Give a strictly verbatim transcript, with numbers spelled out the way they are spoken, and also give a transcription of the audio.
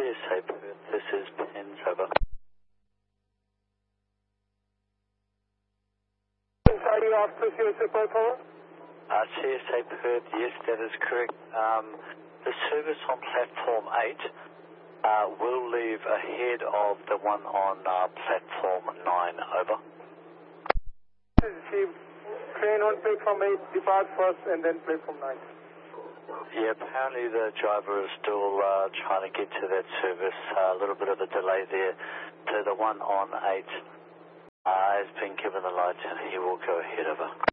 S A Perth, this is Pens, over. Are you after C S A Perth, over? Uh, C S A Perth, yes, that is correct. Um, the service on platform eight uh, will leave ahead of the one on uh, platform nine, over. See, train on platform eight, depart first and then platform nine. Yeah, apparently the driver is still uh, trying to get to that service. Uh, a little bit of a delay there. So the one on eight uh, has been given the light and he will go ahead, over.